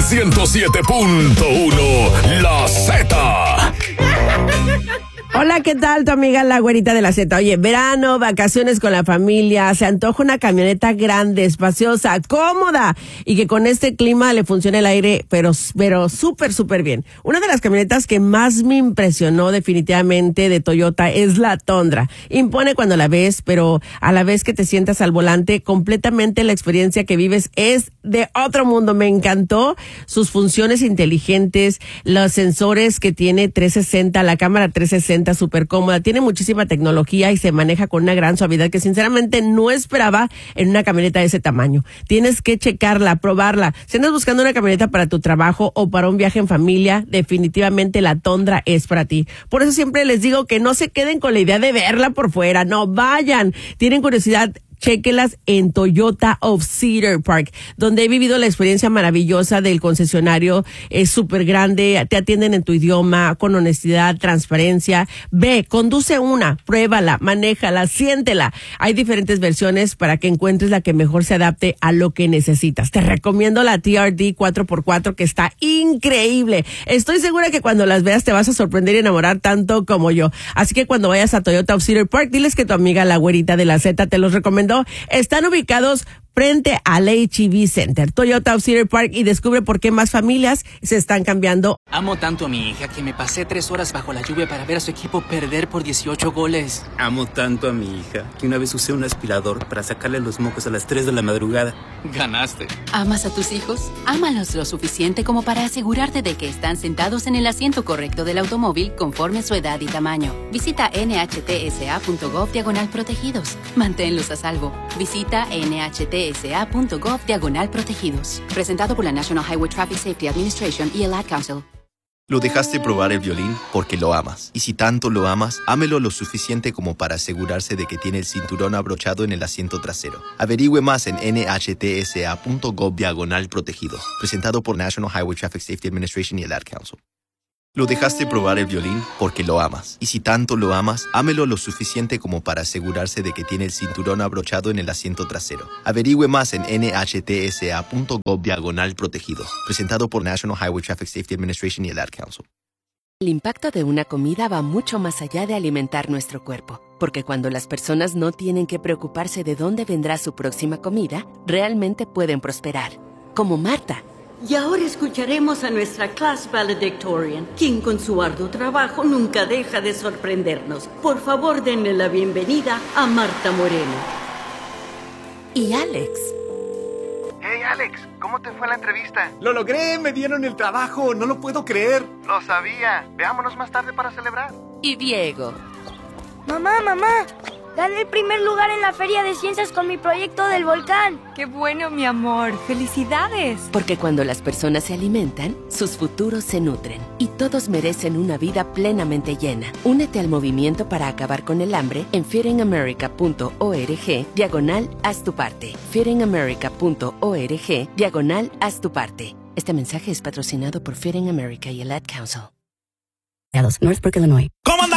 107.1 La Z. Hola, ¿qué tal? Tu amiga la güerita de la Z. Oye, verano, vacaciones con la familia, se antoja una camioneta grande, espaciosa, cómoda y que con este clima le funcione el aire, pero súper bien. Una de las camionetas que más me impresionó definitivamente de Toyota es la Tundra. Impone cuando la ves, pero a la vez que te sientas al volante, completamente la experiencia que vives es de otro mundo. Me encantó sus funciones inteligentes, los sensores que tiene 360, la cámara 360, súper cómoda, tiene muchísima tecnología y se maneja con una gran suavidad que sinceramente no esperaba en una camioneta de ese tamaño. Tienes que checarla, probarla. Si andas buscando una camioneta para tu trabajo o para un viaje en familia, definitivamente la Tundra es para ti. Por eso siempre les digo que no se queden con la idea de verla por fuera, no vayan. Tienen curiosidad, chéquelas en Toyota of Cedar Park, donde he vivido la experiencia maravillosa del concesionario. Es súper grande, te atienden en tu idioma, con honestidad, transparencia. Ve, conduce una, pruébala, manéjala, siéntela. Hay diferentes versiones para que encuentres la que mejor se adapte a lo que necesitas. Te recomiendo la TRD 4x4, que está increíble. Estoy segura que cuando las veas te vas a sorprender y enamorar tanto como yo. Así que cuando vayas a Toyota of Cedar Park, diles que tu amiga la güerita de la Z te los recomendó. Están ubicados frente al H-E-B Center, Toyota of Cedar Park, y descubre por qué más familias se están cambiando. Amo tanto a mi hija que me pasé 3 horas bajo la lluvia para ver a su equipo perder por 18 goles. Amo tanto a mi hija que una vez usé un aspirador para sacarle los mocos a las 3 de la madrugada. Ganaste. ¿Amas a tus hijos? Ámalos lo suficiente como para asegurarte de que están sentados en el asiento correcto del automóvil conforme su edad y tamaño. Visita nhtsa.gov/protegidos. Manténlos a salvo. Visita nhtsa.gov/protegidos. Presentado por la National Highway Traffic Safety Administration y el Ad Council. Lo dejaste probar el violín porque lo amas. Y si tanto lo amas, ámelo lo suficiente como para asegurarse de que tiene el cinturón abrochado en el asiento trasero. Averigüe más en nhtsa.gov/protegidos. Presentado por National Highway Traffic Safety Administration y el Ad Council. Lo dejaste probar el violín porque lo amas. Y si tanto lo amas, ámelo lo suficiente como para asegurarse de que tiene el cinturón abrochado en el asiento trasero. Averigüe más en nhtsa.gov/protegidos. Presentado por National Highway Traffic Safety Administration y el Ad Council. El impacto de una comida va mucho más allá de alimentar nuestro cuerpo. Porque cuando las personas no tienen que preocuparse de dónde vendrá su próxima comida, realmente pueden prosperar. Como Marta. Y ahora escucharemos a nuestra class valedictorian, quien con su arduo trabajo nunca deja de sorprendernos. Por favor, denle la bienvenida a Marta Moreno. Y Alex. Hey Alex, ¿cómo te fue la entrevista? ¡Lo logré! ¡Me dieron el trabajo! ¡No lo puedo creer! Lo sabía. Veámonos más tarde para celebrar. Y Diego. Mamá, gané el primer lugar en la Feria de Ciencias con mi proyecto del volcán. ¡Qué bueno, mi amor! ¡Felicidades! Porque cuando las personas se alimentan, sus futuros se nutren. Y todos merecen una vida plenamente llena. Únete al movimiento para acabar con el hambre en feedingamerica.org/haz tu parte. feedingamerica.org/haz tu parte. Este mensaje es patrocinado por Feeding America y el Ad Council. Northbrook, Illinois. ¿Cómo anda